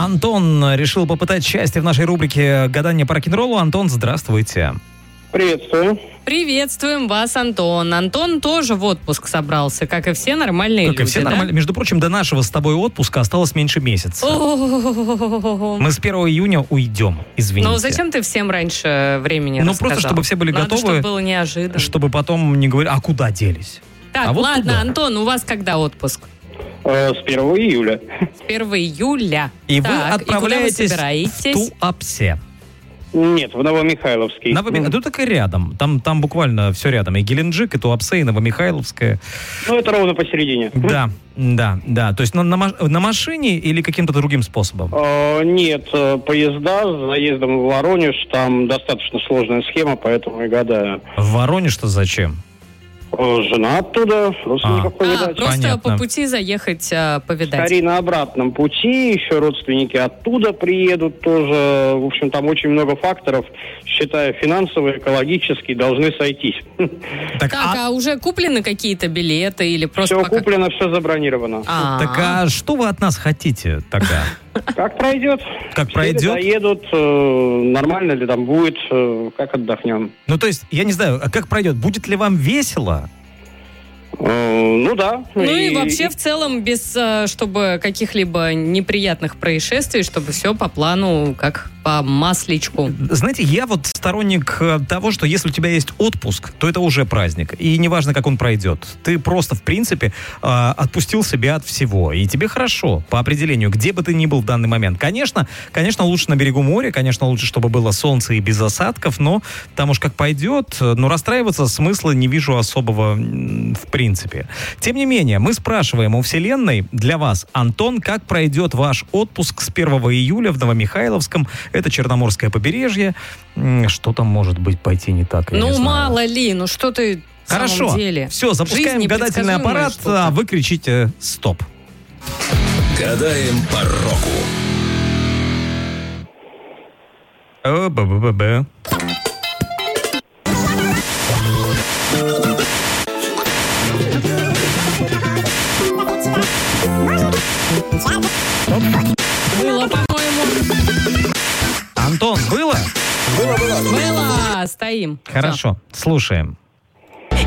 Антон решил попытать счастье в нашей рубрике «Гадание по рок-н-роллу». Антон, здравствуйте. Приветствую. Приветствуем вас, Антон. Антон тоже в отпуск собрался, как и все нормальные люди. Как и все нормальные. Между прочим, до нашего с тобой отпуска осталось меньше месяца. Мы с 1 июня уйдем, извините. Ну, зачем ты всем раньше времени рассказал? Просто, чтобы все были готовы. Чтобы было неожиданно. Чтобы потом не говорили, а куда делись? Так, вот ладно, туда. Антон, у вас когда отпуск? С 1 июля. С 1 июля. И так, вы отправляетесь и куда вы собираетесь? в Туапсе. Нет, в Новомихайловский. Ну, так и рядом. Там буквально все рядом. И Геленджик, и Туапсе, и Новомихайловская. Ну, это ровно посередине. Да. То есть на машине или каким-то другим способом? Нет, поезда с заездом в Воронеж. Там достаточно сложная схема, поэтому и гадаю. В Воронеж-то зачем? Жена оттуда, родственников повидать. Просто Понятно. по пути заехать повидать. Скорее на обратном пути, еще родственники оттуда приедут тоже. В общем, там очень много факторов, считая финансовые, экологические, должны сойтись. Так, а уже куплены какие-то билеты или просто Все пока... куплено, все забронировано. а что вы от нас хотите тогда? Как пройдет? Как Все пройдет? ли доедут, нормально ли там будет, как отдохнем. Ну, то есть, я не знаю, а как пройдет? Будет ли вам весело? Ну да. Ну и вообще в целом без чтобы каких-либо неприятных происшествий, чтобы все по плану, как по масличку. Знаете, я вот сторонник того, что если у тебя есть отпуск, то это уже праздник. И неважно, как он пройдет. Ты просто, в принципе, отпустил себя от всего. И тебе хорошо, по определению, где бы ты ни был в данный момент. Конечно, лучше на берегу моря, конечно, лучше, чтобы было солнце и без осадков, но там уж как пойдет, но расстраиваться смысла не вижу особого в принципе. Тем не менее, мы спрашиваем у Вселенной для вас, Антон, как пройдет ваш отпуск с 1 июля в Новомихайловском. Это Черноморское побережье. Что там может быть пойти не так? Ну, мало ли, ну что ты в Хорошо, самом деле? все, запускаем гадательный аппарат, а вы кричите «стоп». Гадаем по року. Б-б-б-б. Было, по-моему. Антон, было? Было, стоим. Хорошо, слушаем.